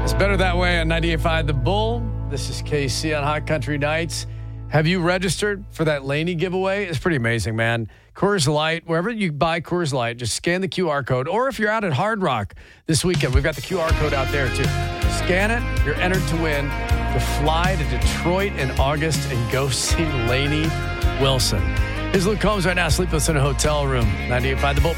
It's better that way on 98.5 The Bull. This is KC on Hot Country Nights. Have you registered for that Laney giveaway? It's pretty amazing, man. Coors Light, wherever you buy Coors Light, just scan the QR code. Or if you're out at Hard Rock this weekend, we've got the QR code out there too. Scan it. You're entered to win to fly to Detroit in August and go see Laney Wilson. Here's Luke Combs right now, sleepless in a hotel room. 98.5 The Bull.